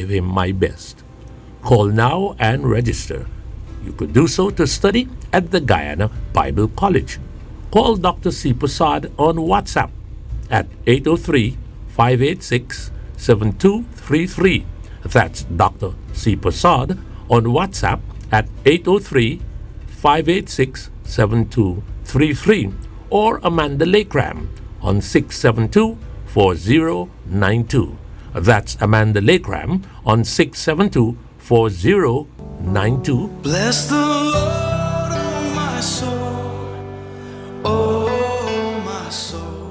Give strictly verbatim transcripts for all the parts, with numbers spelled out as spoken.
give him my best. Call now and register. You could do so to study at the Guyana Bible College. Call Doctor C. Prasad on WhatsApp at eight oh three, five eight six, seven two three three. That's Doctor C. Prasad on WhatsApp at eight oh three, five eight six, seven two three three, or Amanda Lakram on six seven two, four oh nine two. That's Amanda Lakram on six seven two, four oh nine two. Bless the Lord, oh my soul, oh my soul.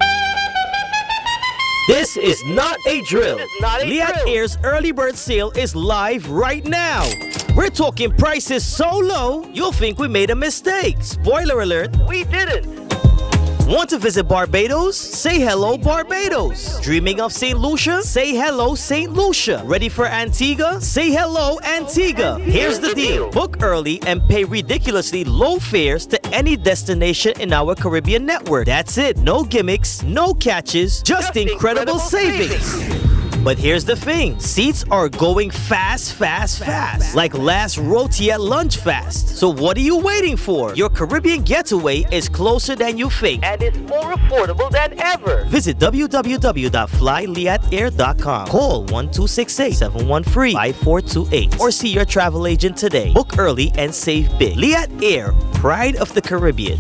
This is not a drill. Not a Liat drill. Air's early bird sale is live right now. We're talking prices so low, you'll think we made a mistake. Spoiler alert, We didn't. want to visit Barbados? Say hello, Barbados. Dreaming of Saint Lucia? Say hello, Saint Lucia. Ready for Antigua? Say hello, Antigua. Here's the deal. Book early and pay ridiculously low fares to any destination in our Caribbean network. That's it. No gimmicks, no catches, just, Just incredible, incredible savings. But here's the thing, seats are going fast, fast, fast. Like last Roti at Lunch Fast. So what are you waiting for? Your Caribbean getaway is closer than you think. And it's more affordable than ever. Visit w w w dot fly liat air dot com. Call one two six eight, seven one three, five four two eight or see your travel agent today. Book early and save big. Liat Air, pride of the Caribbean.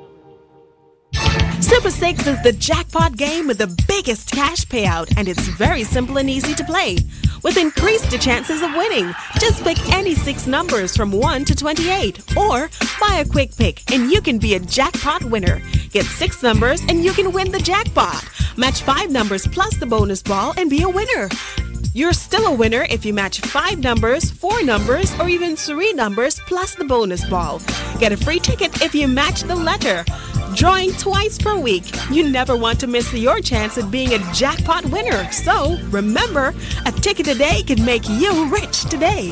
Super six is the jackpot game with the biggest cash payout, and it's very simple and easy to play. With increased chances of winning, just pick any six numbers from one to twenty-eight, or buy a quick pick and you can be a jackpot winner. Get six numbers and you can win the jackpot. Match five numbers plus the bonus ball and be a winner. You're still a winner if you match five numbers, four numbers, or even three numbers plus the bonus ball. Get a free ticket if you match the letter. Drawing twice per week. You never want to miss your chance at being a jackpot winner. So remember, a ticket a day can make you rich today.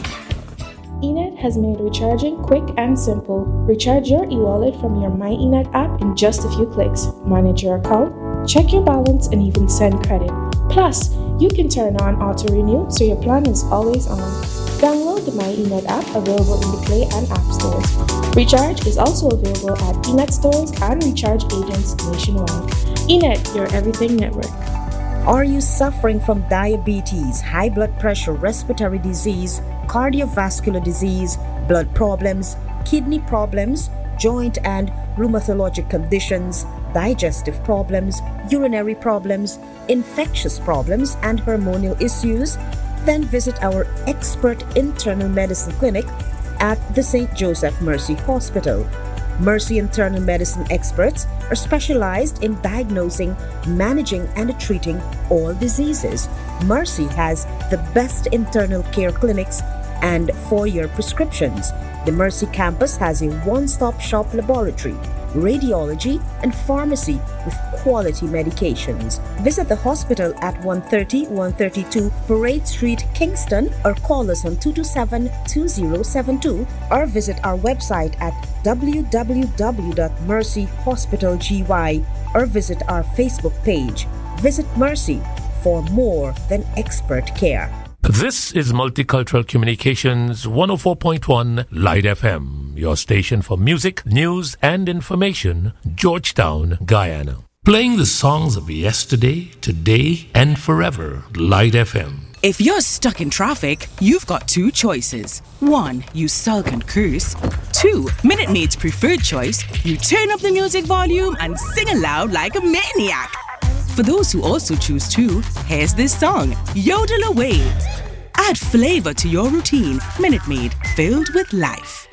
E Net has made recharging quick and simple. Recharge your e-wallet from your My E Net app in just a few clicks. Manage your account, check your balance, and even send credit. Plus, you can turn on auto renew so your plan is always on. Download the My E Net app available in the Play and App stores. Recharge is also available at E Net stores and recharge agents nationwide. E Net, your everything network. Are you suffering from diabetes, high blood pressure, respiratory disease, cardiovascular disease, blood problems, kidney problems, joint and rheumatologic conditions, digestive problems, urinary problems, infectious problems, and hormonal issues? Then visit our expert internal medicine clinic at the Saint Joseph Mercy Hospital. Mercy Internal Medicine experts are specialized in diagnosing, managing, and treating all diseases. Mercy has the best internal care clinics and for your prescriptions. The Mercy campus has a one-stop shop laboratory, radiology, and pharmacy with quality medications. Visit the hospital at one thirty, one thirty-two Parade Street, Kingston, or call us on two two seven, two zero seven two, or visit our website at w w w dot mercy hospital g y or visit our Facebook page. Visit Mercy for more than expert care. This is Multicultural Communications one oh four point one Light F M, your station for music, news, and information, Georgetown, Guyana. Playing the songs of yesterday, today, and forever, Light F M. If you're stuck in traffic, you've got two choices. One, you sulk and curse. Two, Minute Maid's preferred choice, you turn up the music volume and sing aloud like a maniac. For those who also choose two, here's this song, Yodel Away. Add flavor to your routine. Minute Maid, filled with life.